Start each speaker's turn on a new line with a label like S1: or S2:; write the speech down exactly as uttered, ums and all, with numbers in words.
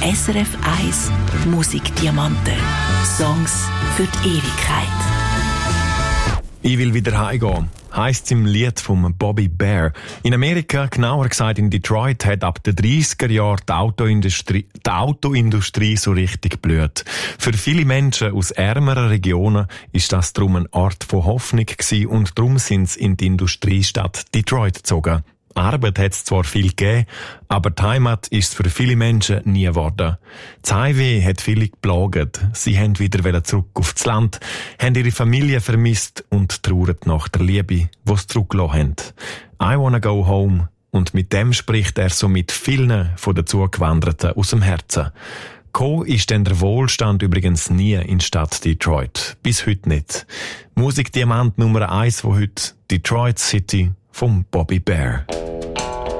S1: S R F eins Musikdiamanten. Songs für die Ewigkeit.
S2: Ich will wieder heimgehen, heisst es im Lied von Bobby Bear. In Amerika, genauer gesagt in Detroit, hat ab den dreissiger Jahren die Autoindustrie, die Autoindustrie so richtig blüht. Für viele Menschen aus ärmeren Regionen ist das darum ein Ort von Hoffnung gewesen und darum sind sie in die Industriestadt Detroit gezogen. Arbeit hat es zwar viel gegeben, aber die Heimat ist für viele Menschen nie geworden. Das Heimweh hat viele geplagt. Sie wollten wieder zurück aufs Land, haben ihre Familie vermisst und trauern nach der Liebe, die sie zurückgelassen haben. I wanna go home. Und mit dem spricht er so mit vielen von den Zugewanderten aus dem Herzen. Co ist denn der Wohlstand übrigens nie in der Stadt Detroit. Bis heute nicht. Musikdiamant Nummer eins von heute, Detroit City, von Bobby Bear.